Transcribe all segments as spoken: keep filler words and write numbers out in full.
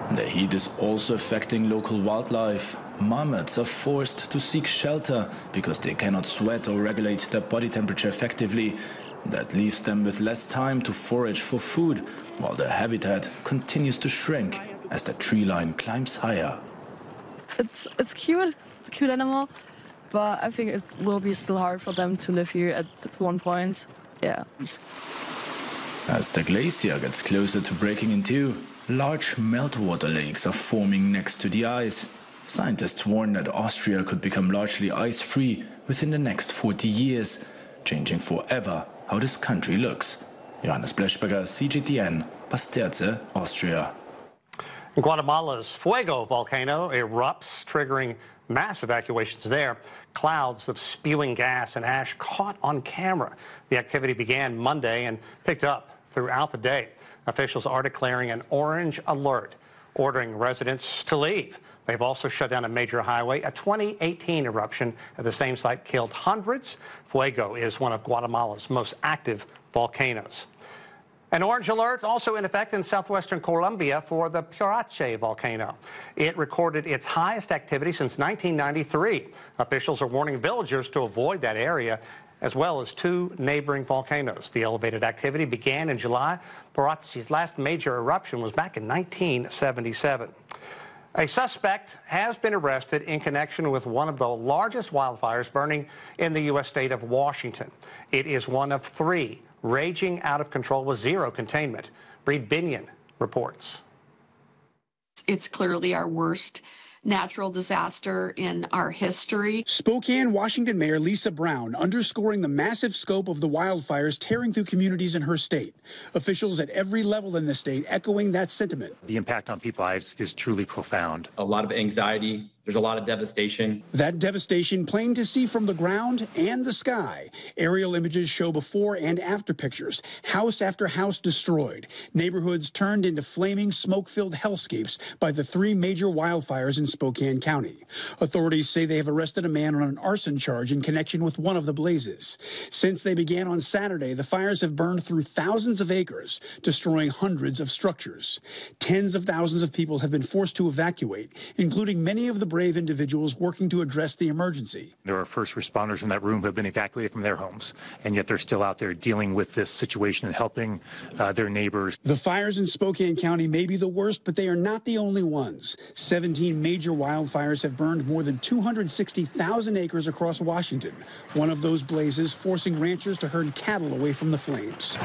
The heat is also affecting local wildlife. Marmots are forced to seek shelter because they cannot sweat or regulate their body temperature effectively. That leaves them with less time to forage for food, while their habitat continues to shrink as the tree line climbs higher. It's, it's cute, it's a cute animal, but I think it will be still hard for them to live here at one point. Yeah. As the glacier gets closer to breaking in two, large meltwater lakes are forming next to the ice. Scientists warn that Austria could become largely ice-free within the next forty years, changing forever how this country looks. Johannes Blechberger, C G T N, Pasterze, Austria. Guatemala's Fuego volcano erupts, triggering mass evacuations there. Clouds of spewing gas and ash caught on camera. The activity began Monday and picked up throughout the day. Officials are declaring an orange alert, ordering residents to leave. They've also shut down a major highway. A twenty eighteen eruption at the same site killed hundreds. Fuego is one of Guatemala's most active volcanoes. An orange alert also in effect in southwestern Colombia for the Purache volcano. It recorded its highest activity since nineteen ninety-three. Officials are warning villagers to avoid that area, as well as two neighboring volcanoes. The elevated activity began in July. Purache's last major eruption was back in nineteen seventy-seven. A suspect has been arrested in connection with one of the largest wildfires burning in the U S state of Washington. It is one of three raging out of control with zero containment. Reed Binion reports. It's clearly our worst natural disaster in our history. Spokane, Washington Mayor Lisa Brown underscoring the massive scope of the wildfires tearing through communities in her state. Officials at every level in the state echoing that sentiment. The impact on people's lives is truly profound. A lot of anxiety. There's a lot of devastation. That devastation plain to see from the ground and the sky. Aerial images show before and after pictures. House after house destroyed. Neighborhoods turned into flaming, smoke-filled hellscapes by the three major wildfires in Spokane County. Authorities say they have arrested a man on an arson charge in connection with one of the blazes. Since they began on Saturday, the fires have burned through thousands of acres, destroying hundreds of structures. Tens of thousands of people have been forced to evacuate, including many of the brave individuals working to address the emergency. There are first responders in that room who have been evacuated from their homes, and yet they're still out there dealing with this situation and helping uh, their neighbors. The fires in Spokane County may be the worst, but they are not the only ones. seventeen major wildfires have burned more than two hundred sixty thousand acres across Washington. One of those blazes forcing ranchers to herd cattle away from the flames.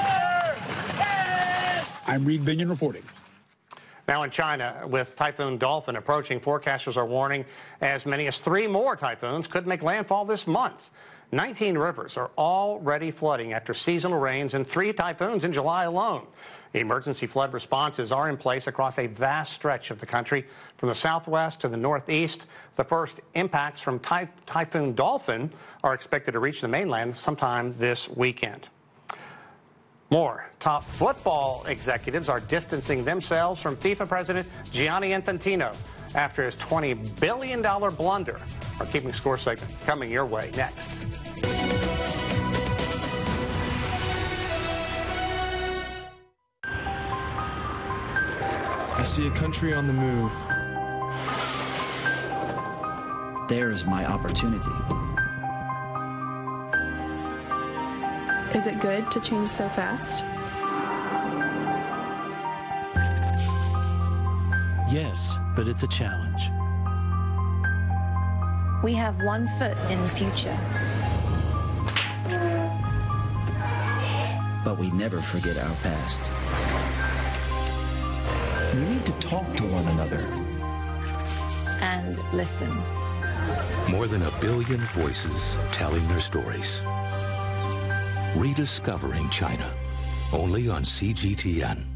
I'm Reed Binion reporting. Now in China, with Typhoon Dolphin approaching, forecasters are warning as many as three more typhoons could make landfall this month. nineteen rivers are already flooding after seasonal rains and three typhoons in July alone. Emergency flood responses are in place across a vast stretch of the country, from the southwest to the northeast. The first impacts from ty Typhoon Dolphin are expected to reach the mainland sometime this weekend. More top football executives are distancing themselves from FIFA President Gianni Infantino after his twenty billion dollar blunder. Our Keeping Score segment coming your way next. I see a country on the move. There's my opportunity. Is it good to change so fast? Yes, but it's a challenge. We have one foot in the future. But we never forget our past. We need to talk to one another. And listen. More than a billion voices telling their stories. Rediscovering China, only on C G T N.